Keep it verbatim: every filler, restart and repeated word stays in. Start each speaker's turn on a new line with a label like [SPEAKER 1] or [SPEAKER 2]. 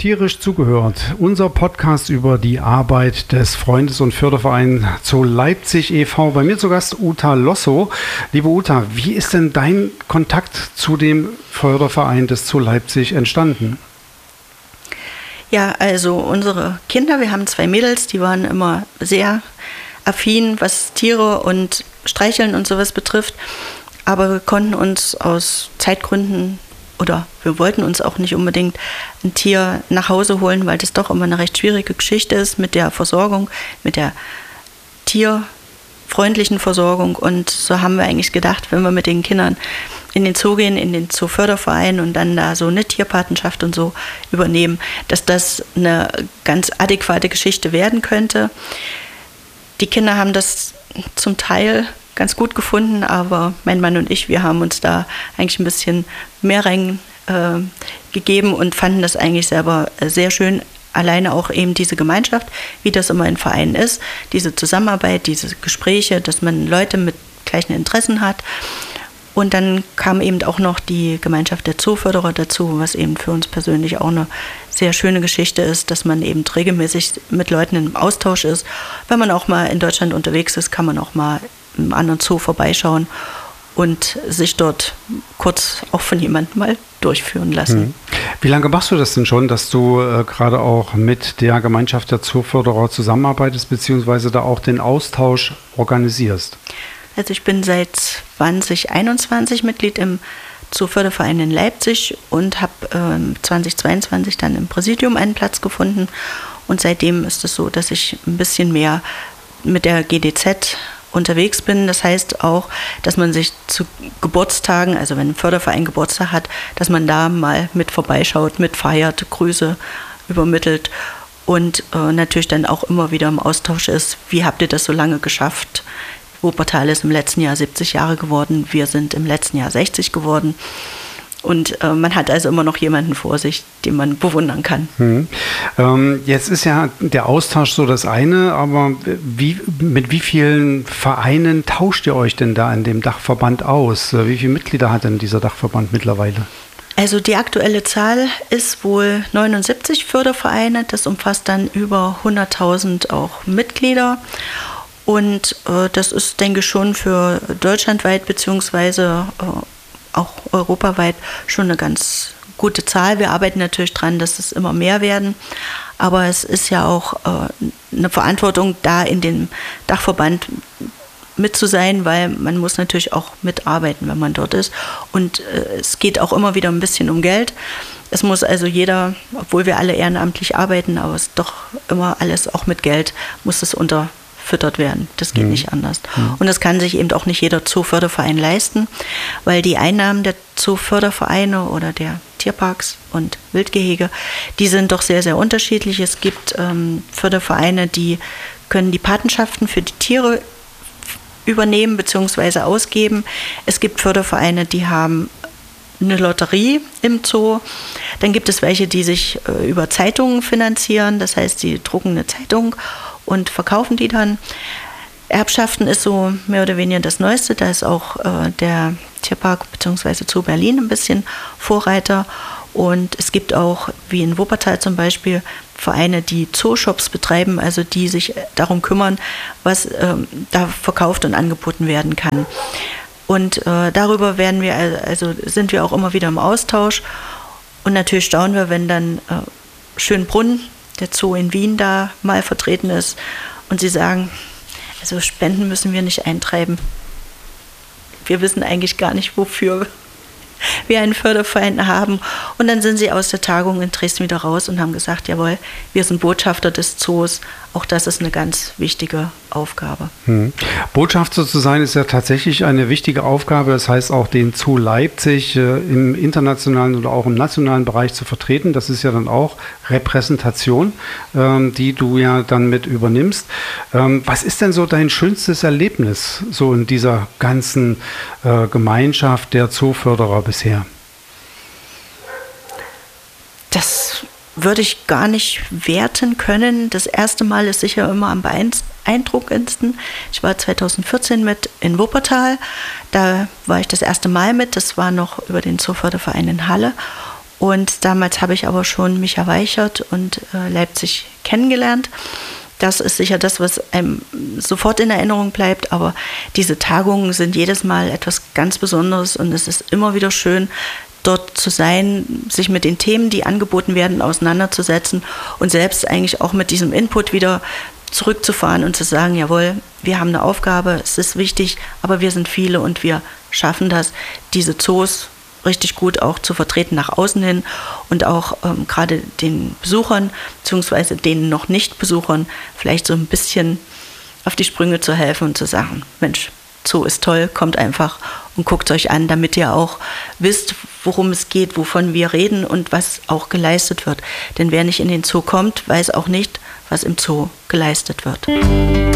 [SPEAKER 1] tierisch zugehört. Unser Podcast über die Arbeit des Freundes- und Fördervereins Zoo Leipzig e V. Bei mir zu Gast Uta Losso. Liebe Uta, wie ist denn dein Kontakt zu dem Förderverein des Zoo Leipzig entstanden?
[SPEAKER 2] Ja, also unsere Kinder, wir haben zwei Mädels, die waren immer sehr affin, was Tiere und Streicheln und sowas betrifft. Aber wir konnten uns aus Zeitgründen oder wir wollten uns auch nicht unbedingt ein Tier nach Hause holen, weil das doch immer eine recht schwierige Geschichte ist mit der Versorgung, mit der tierfreundlichen Versorgung. Und so haben wir eigentlich gedacht, wenn wir mit den Kindern in den Zoo gehen, in den Zooförderverein und dann da so eine Tierpatenschaft und so übernehmen, dass das eine ganz adäquate Geschichte werden könnte. Die Kinder haben das zum Teil ganz gut gefunden, aber mein Mann und ich, wir haben uns da eigentlich ein bisschen mehr rein äh, gegeben und fanden das eigentlich selber sehr schön. Alleine auch eben diese Gemeinschaft, wie das immer in Vereinen ist, diese Zusammenarbeit, diese Gespräche, dass man Leute mit gleichen Interessen hat. Und dann kam eben auch noch die Gemeinschaft der Zooförderer dazu, was eben für uns persönlich auch eine sehr schöne Geschichte ist, dass man eben regelmäßig mit Leuten im Austausch ist. Wenn man auch mal in Deutschland unterwegs ist, kann man auch mal im anderen Zoo vorbeischauen und sich dort kurz auch von jemandem mal durchführen lassen.
[SPEAKER 1] Wie lange machst du das denn schon, dass du äh, gerade auch mit der Gemeinschaft der Zooförderer zusammenarbeitest, beziehungsweise da auch den Austausch organisierst?
[SPEAKER 2] Also ich bin seit zwanzig einundzwanzig Mitglied im Zooförderverein in Leipzig und habe ähm, zwanzig zweiundzwanzig dann im Präsidium einen Platz gefunden. Und seitdem ist es so, dass ich ein bisschen mehr mit der G D Z unterwegs bin. Das heißt auch, dass man sich zu Geburtstagen, also wenn ein Förderverein Geburtstag hat, dass man da mal mit vorbeischaut, mitfeiert, Grüße übermittelt und äh, natürlich dann auch immer wieder im Austausch ist, wie habt ihr das so lange geschafft? Wuppertal ist im letzten Jahr siebzig Jahre geworden, wir sind im letzten Jahr sechzig geworden. Und äh, man hat also immer noch jemanden vor sich, den man bewundern kann.
[SPEAKER 1] Hm. Ähm, jetzt ist ja der Austausch so das eine, aber wie, mit wie vielen Vereinen tauscht ihr euch denn da in dem Dachverband aus? Wie viele Mitglieder hat denn dieser Dachverband mittlerweile?
[SPEAKER 2] Also die aktuelle Zahl ist wohl neunundsiebzig Fördervereine. Das umfasst dann über hunderttausend auch Mitglieder. Und äh, das ist, denke ich, schon für deutschlandweit beziehungsweise äh, auch europaweit schon eine ganz gute Zahl. Wir arbeiten natürlich dran, dass es immer mehr werden. Aber es ist ja auch äh, eine Verantwortung, da in dem Dachverband mit zu sein, weil man muss natürlich auch mitarbeiten, wenn man dort ist. Und äh, es geht auch immer wieder ein bisschen um Geld. Es muss also jeder, obwohl wir alle ehrenamtlich arbeiten, aber es ist doch immer alles auch mit Geld, muss es unter füttert werden. Das geht mhm. nicht anders. Mhm. Und das kann sich eben auch nicht jeder Zooförderverein leisten, weil die Einnahmen der Zoofördervereine oder der Tierparks und Wildgehege, die sind doch sehr, sehr unterschiedlich. Es gibt ähm, Fördervereine, die können die Patenschaften für die Tiere übernehmen bzw. ausgeben. Es gibt Fördervereine, die haben eine Lotterie im Zoo. Dann gibt es welche, die sich äh, über Zeitungen finanzieren. Das heißt, sie drucken eine Zeitung und verkaufen die dann. Erbschaften ist so mehr oder weniger das Neueste. Da ist auch äh, der Tierpark bzw. Zoo Berlin ein bisschen Vorreiter. Und es gibt auch, wie in Wuppertal zum Beispiel, Vereine, die Zooshops betreiben, also die sich darum kümmern, was ähm, da verkauft und angeboten werden kann. Und äh, darüber werden wir, also sind wir auch immer wieder im Austausch. Und natürlich staunen wir, wenn dann äh, Schönbrunn, der Zoo in Wien, da mal vertreten ist und sie sagen, also Spenden müssen wir nicht eintreiben. Wir wissen eigentlich gar nicht, wofür wir einen Förderverein haben. Und dann sind sie aus der Tagung in Dresden wieder raus und haben gesagt, jawohl, wir sind Botschafter des Zoos. Auch das ist eine ganz wichtige Aufgabe.
[SPEAKER 1] Hm. Botschafter zu sein ist ja tatsächlich eine wichtige Aufgabe. Das heißt auch den Zoo Leipzig äh, im internationalen oder auch im nationalen Bereich zu vertreten. Das ist ja dann auch Repräsentation, ähm, die du ja dann mit übernimmst. Ähm, was ist denn so dein schönstes Erlebnis so in dieser ganzen äh, Gemeinschaft der Zooförderer bisher?
[SPEAKER 2] Das würde ich gar nicht werten können. Das erste Mal ist sicher immer am beeindruckendsten. Ich war zweitausendvierzehn mit in Wuppertal. Da war ich das erste Mal mit. Das war noch über den Zooförderverein in Halle. Und damals habe ich aber schon Micha Weichert und äh, Leipzig kennengelernt. Das ist sicher das, was einem sofort in Erinnerung bleibt. Aber diese Tagungen sind jedes Mal etwas ganz Besonderes und es ist immer wieder schön, dort zu sein, sich mit den Themen, die angeboten werden, auseinanderzusetzen und selbst eigentlich auch mit diesem Input wieder zurückzufahren und zu sagen, jawohl, wir haben eine Aufgabe, es ist wichtig, aber wir sind viele und wir schaffen das, diese Zoos richtig gut auch zu vertreten nach außen hin und auch ähm, gerade den Besuchern beziehungsweise den noch nicht Besuchern vielleicht so ein bisschen auf die Sprünge zu helfen und zu sagen, Mensch, Zoo ist toll, kommt einfach und guckt euch an, damit ihr auch wisst, worum es geht, wovon wir reden und was auch geleistet wird. Denn wer nicht in den Zoo kommt, weiß auch nicht, was im Zoo geleistet wird.